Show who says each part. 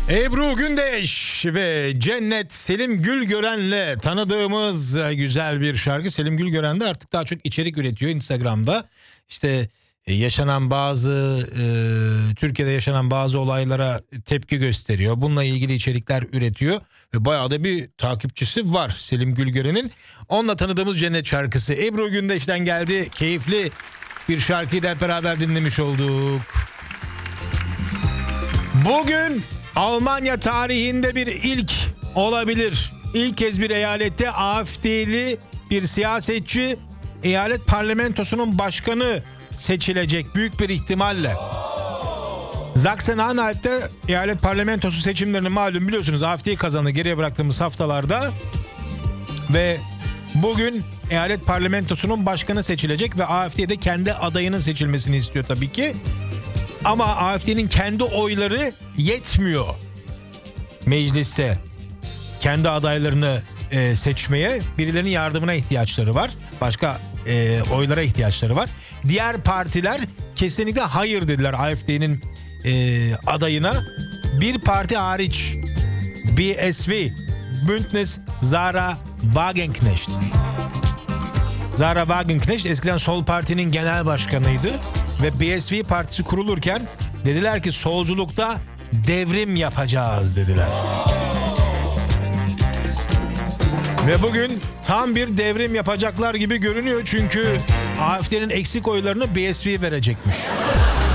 Speaker 1: Ebru Gündeş ve Cennet Selim Gülgören'le tanıdığımız güzel bir şarkı. Selim Gülgören de artık daha çok içerik üretiyor Instagram'da. İşte yaşanan Türkiye'de yaşanan bazı olaylara tepki gösteriyor. Bununla ilgili içerikler üretiyor ve bayağı da bir takipçisi var Selim Gülgören'in. Onunla tanıdığımız Cennet şarkısı Ebru Gündeş'ten geldi. Keyifli bir şarkıyı da hep beraber dinlemiş olduk. Bugün Almanya tarihinde bir ilk olabilir. İlk kez bir eyalette AfD'li bir siyasetçi eyalet parlamentosunun başkanı seçilecek büyük bir ihtimalle. Sachsen-Anhalt'te eyalet parlamentosu seçimlerini malum biliyorsunuz AfD kazandı geriye bıraktığımız haftalarda. Ve bugün eyalet parlamentosunun başkanı seçilecek ve AfD de kendi adayının seçilmesini istiyor tabii ki. Ama AfD'nin kendi oyları yetmiyor mecliste kendi adaylarını seçmeye. Birilerinin yardımına ihtiyaçları var. Başka oylara ihtiyaçları var. Diğer partiler kesinlikle hayır dediler AfD'nin adayına. Bir parti hariç BSW, Bündnis Sarah Wagenknecht. Sarah Wagenknecht eskiden Sol Parti'nin genel başkanıydı. Ve BSW partisi kurulurken dediler ki solculukta devrim yapacağız dediler. Ve bugün tam bir devrim yapacaklar gibi görünüyor çünkü AfD'nin eksik oylarını BSW verecekmiş.